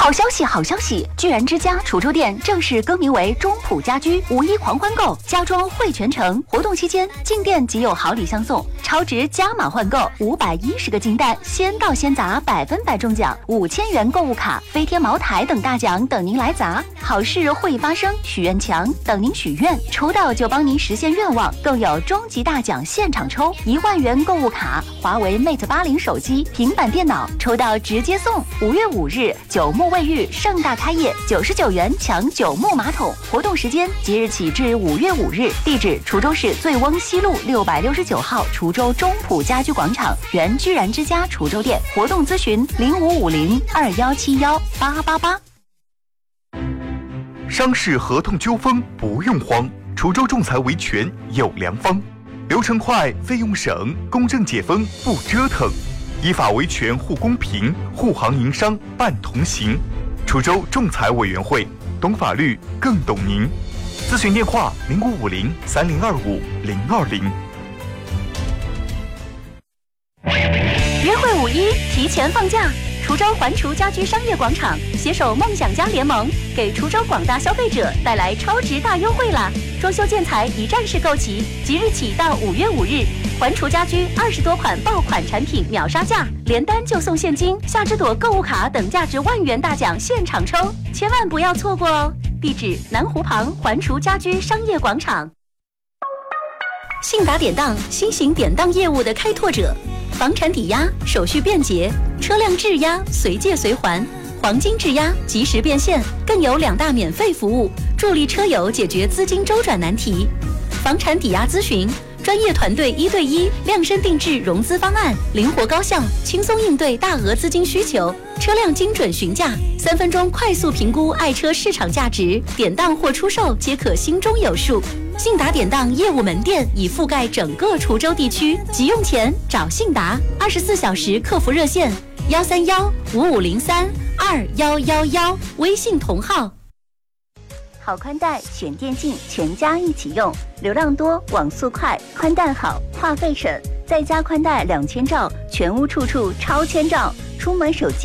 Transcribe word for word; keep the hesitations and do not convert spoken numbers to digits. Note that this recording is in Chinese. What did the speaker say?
好消息，好消息！居然之家滁州店正式更名为中普家居，五一狂欢购，家装汇全城。活动期间，进店即有好礼相送，超值加码换购，五百一十个金蛋，先到先砸，百分百中奖，五千元购物卡、飞天茅台等大奖等您来砸。好事会发生，许愿墙等您许愿，抽到就帮您实现愿望。更有终极大奖现场抽，一万元购物卡、华为 Mate 八零手机、平板电脑，抽到直接送。五月五日，九牧卫浴盛大开业，九十九元抢九牧马桶。活动时间即日起至五月五日，地址滁州市醉翁西路六百六十九号滁州中普家居广场，原居然之家滁州店。活动咨询零五五零二幺七幺八八八。 商事合同纠纷不用慌，滁州仲裁维权有良方，流程快，费用省，公正解纷不折腾，依法维权护公平，护行营商办同行。滁州仲裁委员会，懂法律更懂您。咨询电话零五五零三零二五零二零。 约会五一提前放假，滁州环滁家居商业广场携手梦想家联盟，给滁州广大消费者带来超值大优惠啦！装修建材一站式购齐，即日起到五月五日，环滁家居二十多款爆款产品秒杀价，连单就送现金、夏之朵购物卡等价值万元大奖现场抽，千万不要错过哦！地址南湖旁环滁家居商业广场。信达典当，新型典当业务的开拓者。房产抵押手续便捷，车辆质押随借随还，黄金质押及时变现，更有两大免费服务，助力车友解决资金周转难题。房产抵押咨询，专业团队一对一量身定制融资方案，灵活高效，轻松应对大额资金需求。车辆精准询价，三分钟快速评估爱车市场价值，典当或出售皆可心中有数。信达典当业务门店已覆盖整个滁州地区，急用钱找信达，二十四小时客服热线幺三幺五五零三二幺幺幺，微信同号。好宽带选电竞，全家一起用，流量多，网速快，宽带好，话费省，再加宽带两千兆，全屋处处超千兆，出门手机。